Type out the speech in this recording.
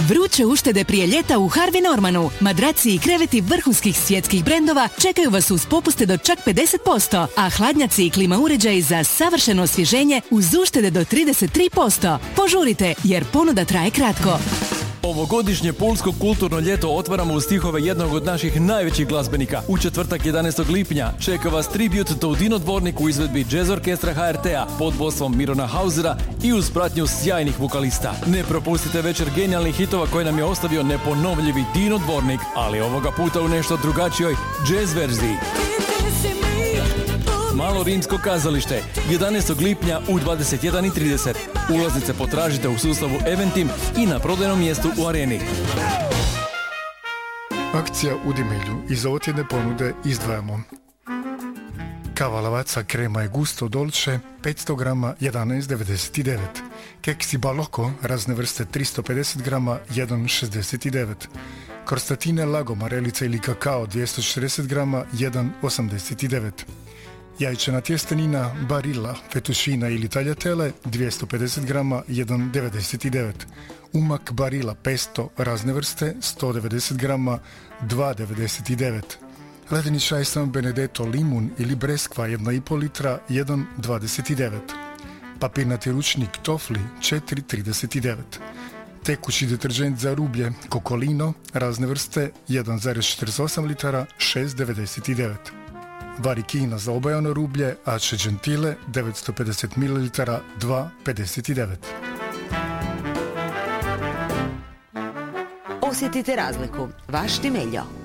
Vruće uštede prije ljeta u Harvey Normanu. Madraci i kreveti vrhunskih svjetskih brendova čekaju vas uz popuste do čak 50%, a hladnjaci i klima uređaji za savršeno osvježenje uz uštede do 33%. Požurite, jer ponuda traje kratko. Ovogodišnje pulsko kulturno ljeto otvaramo uz stihove jednog od naših najvećih glazbenika. U četvrtak 11. lipnja čeka vas tribut to Dino Dvornik u izvedbi Jazz Orkestra HRT-a pod vodstvom Mirona Hausera i uz pratnju sjajnih vokalista. Ne propustite večer genijalnih hitova koje nam je ostavio neponovljivi Dino Dvornik, ali ovoga puta u nešto drugačijoj jazz verziji. Malo rimsko kazalište, 11. lipnja u 21:30. Ulaznice potražite u sustavu Eventim i na prodajnom mjestu u Areni. Akcija u Dimilju. Iz ovotjedne ponude izdvajamo kava Lavazza krema je gusto dolce 500 grama 11,99. Keksi Balocco razne vrste 350 grama 1,69. Krostatine Lago marelica ili kakao 240 grama 1,89. Jajčana tjestenina Barilla, fetušina ili tagliatelle 250 grama 1,99. Umak Barilla pesto razne vrste 190 grama 2,99. Ledeni čaj San Benedetto limun ili breskva 1,5 litra 1,29. Papirnati ručnik Tofli 4,39. Tekući deterđent za rublje Kokolino razne vrste 1,48 litara 6,99. Varikina za obajano rublje Ace Gentile 950 ml 2,59. Osjetite razliku. Vaš Timeljo.